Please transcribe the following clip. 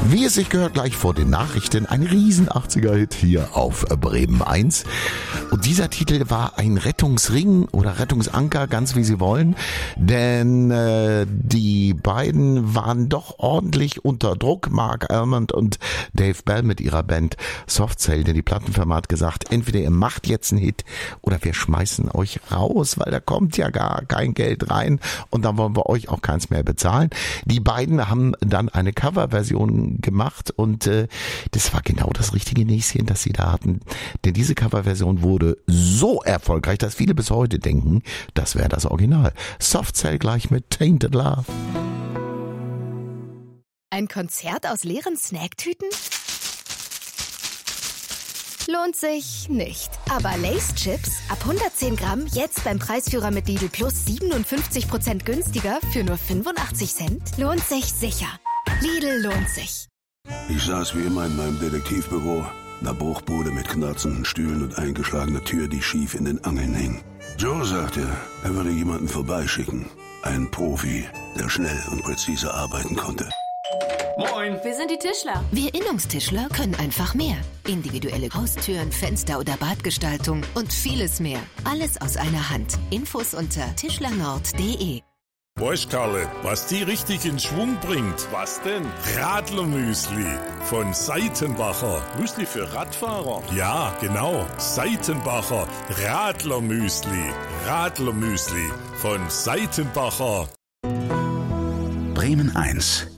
Wie es sich gehört, gleich vor den Nachrichten, ein riesen 80er-Hit hier auf Bremen 1. Und dieser Titel war ein Rettungsring oder Rettungsanker, ganz wie Sie wollen, denn die beiden waren doch ordentlich unter Druck. Mark Almond und Dave Bell mit ihrer Band Soft Cell, denn die Plattenfirma hat gesagt, entweder ihr macht jetzt einen Hit oder wir schmeißen euch raus, weil da kommt ja gar kein Geld rein und dann wollen wir euch auch keins mehr bezahlen. Die beiden haben dann eine Coverversion gemacht und das war genau das richtige Näschen, das sie da hatten. Denn diese Coverversion wurde so erfolgreich, dass viele bis heute denken, das wäre das Original. Soft Cell gleich mit Tainted Love. Ein Konzert aus leeren Snacktüten? Lohnt sich nicht. Aber Lay's Chips ab 110 Gramm jetzt beim Preisführer mit Lidl Plus 57% günstiger für nur 85 Cent? Lohnt sich sicher. Lidl lohnt sich. Ich saß wie immer in meinem Detektivbüro, einer Bruchbude mit knarzenden Stühlen und eingeschlagener Tür, die schief in den Angeln hing. Joe sagte, er würde jemanden vorbeischicken. Einen Profi, der schnell und präzise arbeiten konnte. Moin! Wir sind die Tischler. Wir Innungstischler können einfach mehr. Individuelle Haustüren, Fenster oder Badgestaltung und vieles mehr. Alles aus einer Hand. Infos unter tischlernord.de. Weißt Karle, was die richtig in Schwung bringt? Was denn? Radlermüsli von Seitenbacher. Müsli für Radfahrer? Ja, genau. Seitenbacher Radlermüsli. Radlermüsli von Seitenbacher. Bremen 1